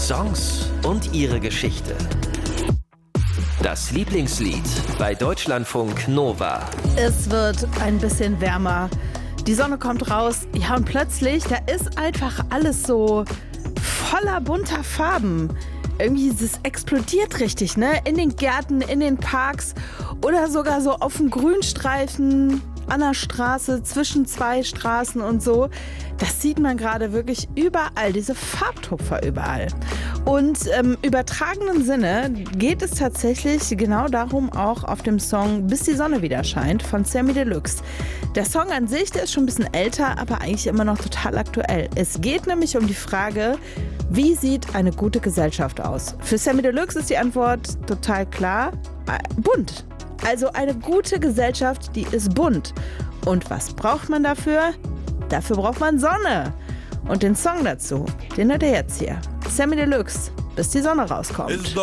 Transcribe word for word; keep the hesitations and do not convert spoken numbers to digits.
Songs und ihre Geschichte. Das Lieblingslied bei Deutschlandfunk Nova. Es wird ein bisschen wärmer. Die Sonne kommt raus. Ja, und plötzlich, da ist einfach alles so voller bunter Farben. Irgendwie, es explodiert richtig, ne? In den Gärten, in den Parks oder sogar so auf dem Grünstreifen an der Straße, zwischen zwei Straßen und so. Das sieht man gerade wirklich überall, diese Farbtupfer überall. Und im übertragenen Sinne geht es tatsächlich genau darum auch auf dem Song Bis die Sonne wieder scheint von Samy Deluxe. Der Song an sich, der ist schon ein bisschen älter, aber eigentlich immer noch total aktuell. Es geht nämlich um die Frage, wie sieht eine gute Gesellschaft aus? Für Samy Deluxe ist die Antwort total klar, bunt. Also eine gute Gesellschaft, die ist bunt. Und was braucht man dafür? Dafür braucht man Sonne. Und den Song dazu, den hört ihr jetzt hier. Samy Deluxe, bis die Sonne rauskommt.